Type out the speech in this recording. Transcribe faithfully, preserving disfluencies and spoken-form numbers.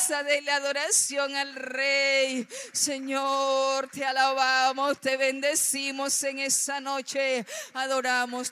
alabanza, dele adoración al Rey. Señor, te alabamos, te bendecimos en esa noche. Adoramos